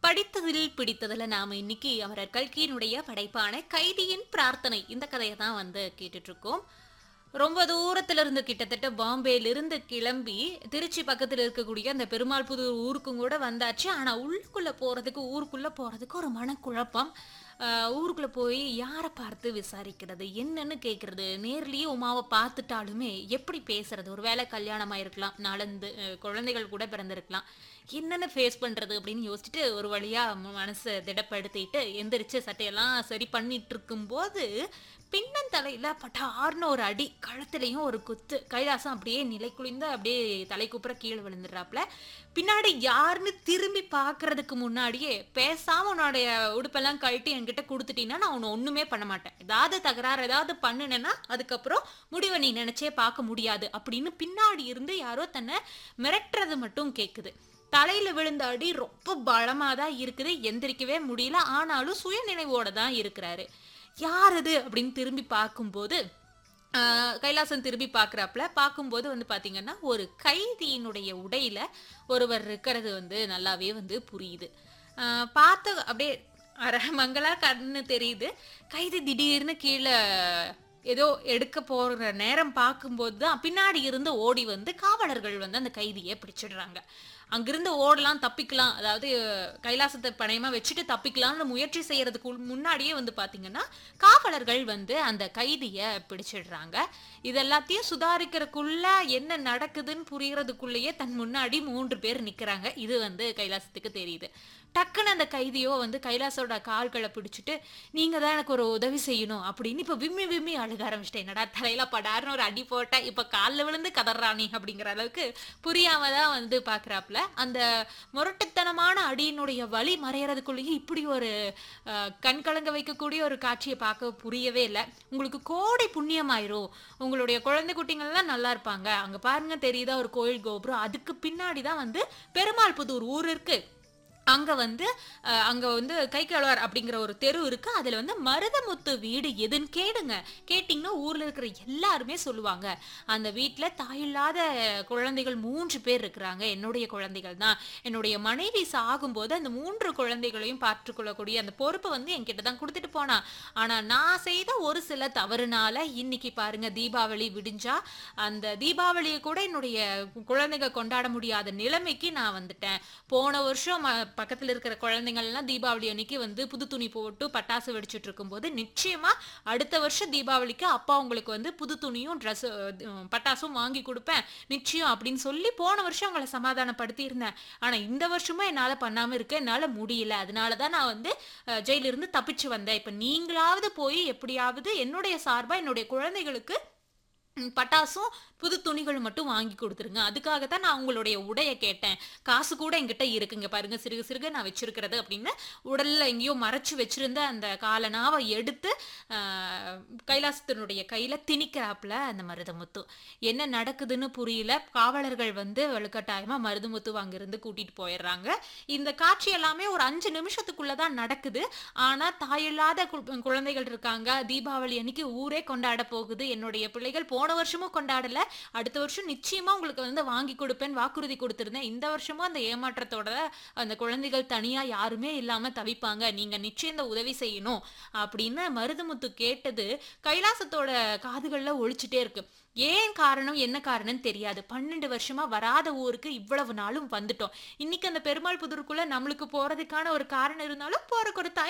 படித்ததில் பிடித்ததுல நாம இன்னைக்கு அமரர் கல்கியினுடைய படைப்பான கைதியின் பிரார்த்தனை இந்த கதையை தான் வந்து கேட்டுட்டு இருக்கோம். ரொம்ப தூரத்துல இருந்து கிட்டத்தட்ட பாம்பேல இருந்து கிளம்பி திருச்சி பக்கத்துல இருக்கக்கூடிய அந்த பெருமாள் புதூர் ஊருக்கும் கூட வந்தாச்சு. ஆனா உள்ளுக்குள்ள போறதுக்கு ஊருக்குள்ள போறதுக்கு ஒரு மனக்குழப்பம். ஊருக்குள்ள போய் யாரை பார்த்து விசாரிக்கிறது, என்னன்னு கேட்கறது, நேர்லயே உமாவை பார்த்துட்டாலுமே எப்படி பேசுறது, ஒருவேளை கல்யாணம் ஆயிருக்கலாம், நாலந்து குழந்தைகள் கூட பிறந்திருக்கலாம், என்னென்ன ஃபேஸ் பண்றது அப்படின்னு யோசிச்சுட்டு ஒரு வழியா மனசை திடப்படுத்திட்டு எந்திரிச்சு சட்டையெல்லாம் சரி பண்ணிட்டு இருக்கும்போது பின்னந்தலையில பட்டார்னு ஒரு அடி, கழுத்துலையும் ஒரு குத்து. கைலாசம் அப்படியே நிலை குளிந்து அப்படியே தலை குப்புற கீழே விழுந்துடுறாப்புல. பின்னாடி யாருன்னு திரும்பி பார்க்கறதுக்கு முன்னாடியே பேசாம உன்னுடைய உடுப்பெல்லாம் கழட்டி என்கிட்ட கொடுத்துட்டீங்கன்னா நான் உன்னை ஒண்ணுமே பண்ண மாட்டேன், ஏதாவது தகராறு ஏதாவது பண்ணுனேன்னா அதுக்கப்புறம் முடிவை நீ நினைச்சே பார்க்க முடியாது அப்படின்னு பின்னாடி இருந்து யாரோ தன்னை மிரட்டுறது மட்டும் கேக்குது. தலையில விழுந்த அடி ரொம்ப பலமா தான் இருக்குது, எந்திரிக்கவே முடியல. ஆனாலும் சுயநினைவோட தான் இருக்கிறாரு. யார் அது அப்படின்னு திரும்பி பார்க்கும்போது கைலாசம் திரும்பி பார்க்குறாப்புல. பார்க்கும்போது வந்து பார்த்தீங்கன்னா ஒரு கைதியினுடைய உடையில ஒருவர் இருக்கிறது வந்து நல்லாவே வந்து புரியுது. பார்த்து அப்படியே அரமங்களா கண்ணு தெரியுது. கைதி திடீர்னு கீழே ஏதோ எடுக்க போற நேரம் பார்க்கும்போது தான் பின்னாடி இருந்து ஓடி வந்து காவலர்கள் வந்து அந்த கைதியை பிடிச்சிடுறாங்க. அங்கிருந்து ஓடலாம், தப்பிக்கலாம், அதாவது கைலாசத்தை பணையமா வச்சுட்டு தப்பிக்கலாம்னு முயற்சி செய்யறதுக்கு முன்னாடியே வந்து பாத்தீங்கன்னா காவலர்கள் வந்து அந்த கைதியை பிடிச்சிடுறாங்க. இதெல்லாத்தையும் சுதாரிக்கிறதுக்குள்ள என்ன நடக்குதுன்னு புரியறதுக்குள்ளேயே தன் முன்னாடி 3 பேர் நிக்கிறாங்க. இது வந்து கைலாசத்துக்கு தெரியுது. டக்குன்னு அந்த கைதியோ வந்து கைலாசோட கால்களை பிடிச்சிட்டு நீங்க தான் எனக்கு ஒரு உதவி செய்யணும் அப்படின்னு இப்ப விம்மி விம்மி அழுக ஆரம்பிச்சிட்டேன். என்னடா தலையில படாருன்னு ஒரு அடி போட்ட, இப்ப காலில் விழுந்து கதறானி அப்படிங்கிற அளவுக்கு புரியாம தான் வந்து பாக்குறாப்புல. அந்த முரட்டுத்தனமான அடியினுடைய வலி மறையறதுக்குள்ளேயே இப்படி ஒரு கண் கலங்க வைக்கக்கூடிய ஒரு காட்சியை பார்க்க புரியவே இல்லை. உங்களுக்கு கோடி புண்ணியமாயிரும், உங்களுடைய குழந்தை குட்டிங்கள்லாம் நல்லா இருப்பாங்க. அங்க பாருங்க தெரியுதா ஒரு கோயில் கோபுரம், அதுக்கு பின்னாடி தான் வந்து பெருமாள் புதூர் ஊர் இருக்கு. அங்க வந்து கைக்கழுவார் அப்படிங்கிற ஒரு தெரு இருக்கு. அதுல வந்து மருதமுத்து வீடு எதுன்னு கேடுங்க. கேட்டீங்கன்னா ஊர்ல இருக்கிற எல்லாருமே சொல்லுவாங்க, அந்த வீட்டுல தாயில்லாத குழந்தைகள் 3 பேர் இருக்கிறாங்க, என்னுடைய குழந்தைகள் தான். என்னுடைய மனைவி சாகும்போது அந்த 3 குழந்தைகளையும் பார்த்துக்கொள்ளக்கூடிய அந்த பொறுப்பை வந்து என்கிட்ட தான் கொடுத்துட்டு போனா. ஆனா நான் செய்த ஒரு சில தவறுனால இன்னைக்கு பாருங்க தீபாவளி விடிஞ்சா அந்த தீபாவளியை கூட என்னுடைய குழந்தைங்க கொண்டாட முடியாத நிலைமைக்கு நான் வந்துட்டேன். போன வருஷம் பக்கத்துல இருக்கிற குழந்தைகள் எல்லாம் தீபாவளி அன்னைக்கு வந்து புது துணி போட்டு பட்டாசு வெடிச்சுட்டு இருக்கும்போது நிச்சயமா அடுத்த வருஷம் தீபாவளிக்கு அப்பா உங்களுக்கு வந்து புது துணியும் ட்ரெஸ் பட்டாசும் வாங்கி கொடுப்பேன் நிச்சயம் அப்படின்னு சொல்லி போன வருஷம் அவங்களை சமாதானப்படுத்தி இருந்தேன். ஆனா இந்த வருஷமும் என்னால பண்ணாம இருக்க என்னால முடியல. அதனாலதான் நான் வந்து ஜெயிலிருந்து தப்பிச்சு வந்தேன். இப்ப நீங்களாவது போய் எப்படியாவது என்னுடைய சார்பா என்னுடைய குழந்தைகளுக்கு பட்டாசும் புது துணிகள் மட்டும் வாங்கி கொடுத்துருங்க. அதுக்காகத்தான் நான் உங்களுடைய உடைய கேட்டேன். காசு கூட என்கிட்ட இருக்குங்க பாருங்க, சிறுக சிறுக நான் வச்சிருக்கிறது அப்படின்னு உடல்ல எங்கேயோ மறைச்சு வச்சிருந்த அந்த காலனாவை எடுத்து கைலாசத்தினுடைய கையில திணிக்கிறாப்புல அந்த மருதமுத்து. என்ன நடக்குதுன்னு புரியல. காவலர்கள் வந்து வலுக்கட்டாயமா மருதமுத்து அங்கிருந்து கூட்டிட்டு போயிடுறாங்க. இந்த காட்சி எல்லாமே ஒரு 5 நிமிஷத்துக்குள்ளதான் நடக்குது. ஆனா தாயில்லாத குழந்தைகள் இருக்காங்க. தீபாவளி அன்னைக்கு ஊரே கொண்டாட போகுது. என்னுடைய பிள்ளைகள் போன வருஷமும் கொண்டாடல, அடுத்த வருஷம் நிச்சயமா உங்களுக்கு வந்து வாங்கி கொடுப்பேன் வாக்குறுதி கொடுத்திருந்தேன். இந்த வருஷமும் அந்த ஏமாற்றத்தோட அந்த குழந்தைகள் தனியா யாருமே இல்லாம தவிப்பாங்க, நீங்க நிச்சயம் இந்த உதவி செய்யணும் அப்படின்னு மருதமுத்து கேட்டது கைலாசத்தோட காதுகள்ல ஒழிச்சுட்டே இருக்கு. ஏன் காரணம் என்ன காரணம் தெரியாது. 12 வருஷமா வராத ஊருக்கு இவ்வளவு நாளும் வந்துட்டோம். இன்னைக்கு அந்த பெருமாள் புதூருக்குள்ள நம்மளுக்கு போறதுக்கான ஒரு காரணம் இருந்தாலும் போறக்கு ஒரு